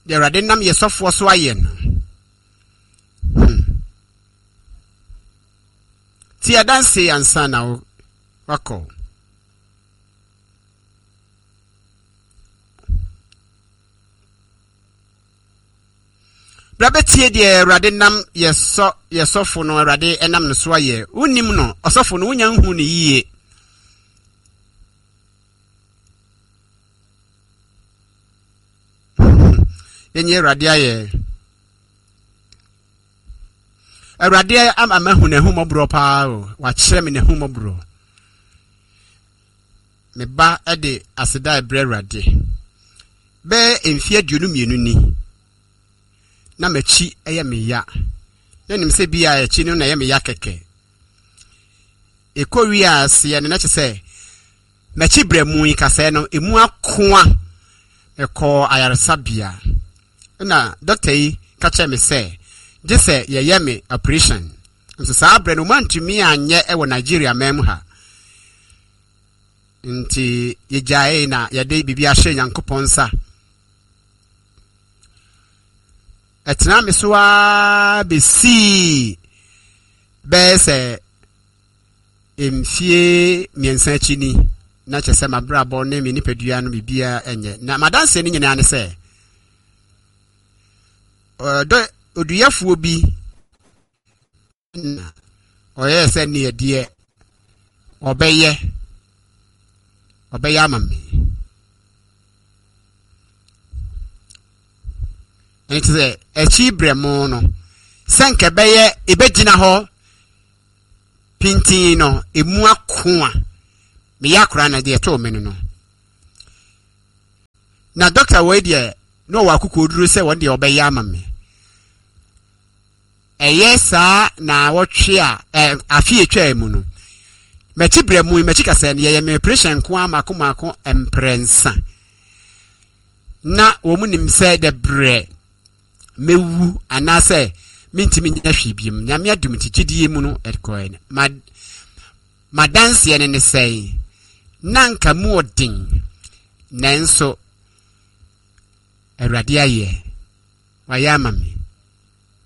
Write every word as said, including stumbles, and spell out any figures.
de Awurade nam yesofo so aye no ti adanse ansa na wako Brabetie de Awurade nam yeso yesofo no Awurade enam no so aye unim no osofo no unya hu ne yiye yenye Awurade aye Awurade am amahu ne hu mobro pa o wa kire me ne hu mobro me ba ede aseda ebre Awurade be emfie aduonu mienu ni na machi eye me ya yenim se bia echi no na ye me ya keke ekowi ase ye ne na chese machi bremu yi kase no emu akoa eko ayaresabia na doctor yi ka che me se jese ye ye me operation nso sa bre no mantumi anye e wo Nigeria mem ha nti ye jae na ye de bibia hye Nyankopon sa etna meswa besi bese emfie miensa chini na chese mabrabo ne me nipadua no bibia enye na madanse ni nyina ne se odo oduyafuo bi na oye se ne de obeye obeye amame enti se echi bremo no senke beye ebegina ho pintin no emu akoa me yakora na de to me no na doctor we de no wakuko duru se won de obeye amame eyesa na wotwe a afie etwa emu no mechi bremu mechi kase ne ye me operation ko amakoma ko emprensa na wo munim se de bre mewu anase mintimi nya hwibiem nyame adum tikidie mu no etkoen mad madanse ene ne sei nanka mu odin nanso Awurade aye wayama me